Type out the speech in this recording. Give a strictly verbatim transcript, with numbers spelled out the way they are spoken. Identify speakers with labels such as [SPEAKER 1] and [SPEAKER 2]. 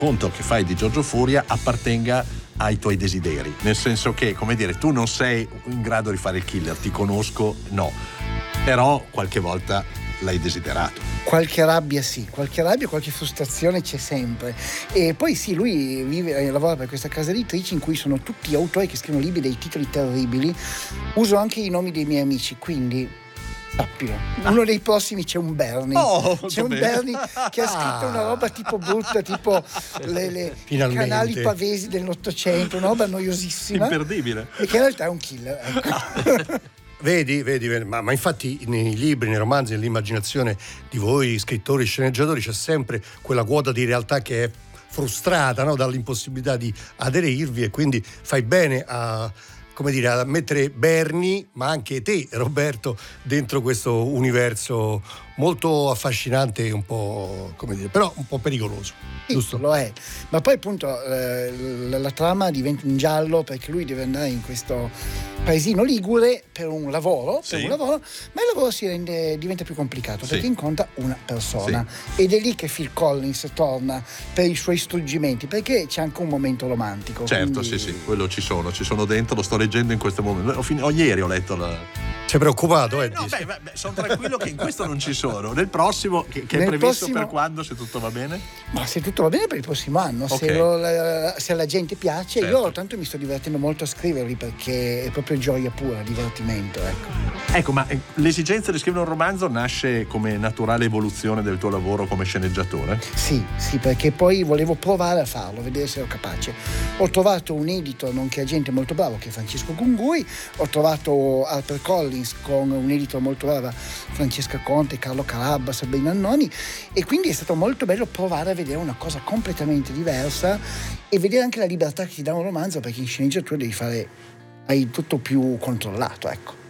[SPEAKER 1] conto che fai di Giorgio Furia appartenga ai tuoi desideri, nel senso che, come dire, tu non sei in grado di fare il killer, ti conosco, no, però qualche volta l'hai desiderato.
[SPEAKER 2] Qualche rabbia sì, qualche rabbia, qualche frustrazione c'è sempre. E poi sì, lui vive e lavora per questa casa editrice in cui sono tutti autori che scrivono libri dei titoli terribili. Uso anche i nomi dei miei amici, quindi sappilo, uno dei prossimi c'è un Bernie,
[SPEAKER 1] oh,
[SPEAKER 2] c'è un
[SPEAKER 1] bene.
[SPEAKER 2] Bernie che ha scritto una roba tipo brutta, tipo le, le i canali pavesi dell'Ottocento, una roba noiosissima,
[SPEAKER 1] imperdibile,
[SPEAKER 2] e che in realtà è un killer, ecco.
[SPEAKER 3] Vedi, vedi, vedi. Ma, ma infatti nei libri, nei romanzi, nell'immaginazione di voi scrittori, sceneggiatori, c'è sempre quella quota di realtà che è frustrata, no? Dall'impossibilità di aderirvi, e quindi fai bene a, come dire, a mettere Bernie, ma anche te, Roberto, dentro questo universo molto affascinante e un po', come dire, però un po' pericoloso.
[SPEAKER 2] Sì,
[SPEAKER 3] giusto?
[SPEAKER 2] Lo è, ma poi appunto eh, la, la trama diventa in giallo perché lui deve andare in questo paesino ligure per un lavoro,
[SPEAKER 1] sì.
[SPEAKER 2] per un lavoro, ma il lavoro si rende, diventa più complicato,
[SPEAKER 1] sì.
[SPEAKER 2] perché incontra una persona, sì. ed è lì che Phil Collins torna per i suoi struggimenti, perché c'è anche un momento romantico.
[SPEAKER 1] Certo,
[SPEAKER 2] quindi...
[SPEAKER 1] sì, sì, quello ci sono, ci sono dentro, lo sto leggendo in questo momento. Ho fin- oh, ieri ho letto la...
[SPEAKER 3] Sei preoccupato,
[SPEAKER 1] eh,
[SPEAKER 3] Eddie?
[SPEAKER 1] No, beh, beh, sono tranquillo che in questo non ci sono. Nel prossimo, che, che è
[SPEAKER 2] Nel
[SPEAKER 1] previsto
[SPEAKER 2] prossimo...
[SPEAKER 1] per quando, se tutto va bene?
[SPEAKER 2] Ma se tutto va bene per il prossimo anno,
[SPEAKER 1] Okay.
[SPEAKER 2] se, lo, la, se alla gente piace,
[SPEAKER 1] certo.
[SPEAKER 2] io tanto mi sto divertendo molto a scriverli perché è proprio gioia pura, divertimento, ecco.
[SPEAKER 1] Ecco, ma l'esigenza di scrivere un romanzo nasce come naturale evoluzione del tuo lavoro come sceneggiatore?
[SPEAKER 2] Sì, sì, perché poi volevo provare a farlo, vedere se ero capace. Ho trovato un editor, nonché agente molto bravo, che è Francesco Gungui, ho trovato HarperCollins con un editor molto brava, Francesca Conte, Carlo Calabba, Sabrina Annoni, e quindi è stato molto bello provare a vedere una cosa completamente diversa e vedere anche la libertà che ti dà un romanzo, perché in sceneggiatura devi fare, hai tutto più controllato, ecco.